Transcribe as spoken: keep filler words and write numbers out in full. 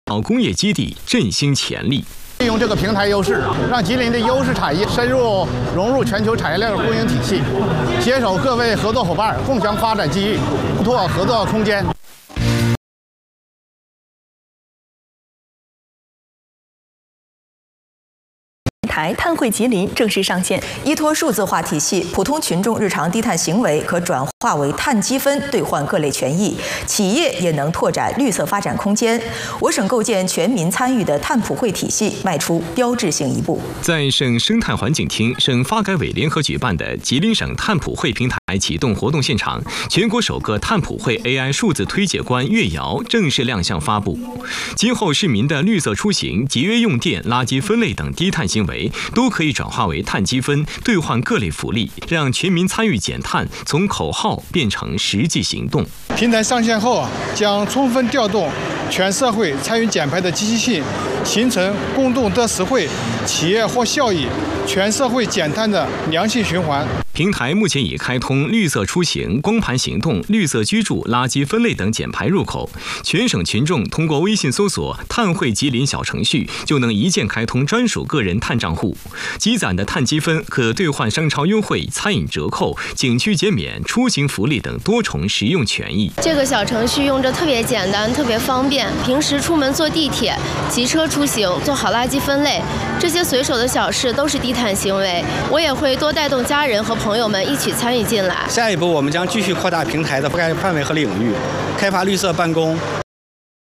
工业基地振兴潜力。 利用这个平台优势，让吉林的优势产业深入融入全球产业链供应体系，携手各位合作伙伴，共享发展机遇，开拓合作空间。 台碳汇吉林正式上线，依托数字化体系，普通群众日常低碳行为可转化为碳积分兑换各类权益，企业也能拓展绿色发展空间。我省构建全民参与的碳普惠体系迈出标志性一步。 在省生态环境厅、省发改委联合举办的吉林省碳普惠平台启动活动现场，全国首个碳普惠 A I 数字推介官月瑶正式亮相发布。今后市民的绿色出行、节约用电、垃圾分类等低碳行为， 都可以转化为碳积分，兑换各类福利，让全民参与减碳从口号变成实际行动。 平台上线后啊，将充分调动全社会参与减排的积极性，形成公动得实惠、企业获效益、全社会减碳的良性循环。 平台目前已开通绿色出行、光盘行动、绿色居住、垃圾分类等减排入口，全省群众通过微信搜索“碳汇吉林”小程序，就能一键开通专属个人碳账户，积攒的碳积分可兑换商超优惠、餐饮折扣、景区减免、出行福利等多重实用权益。 这个小程序用着特别简单、特别方便，平时出门坐地铁、骑车出行，做好垃圾分类，这些随手的小事都是低碳行为。我也会多带动家人和朋友 朋友们一起参与进来。 下一步，我们将继续扩大平台的覆盖范围和领域，开发绿色办公、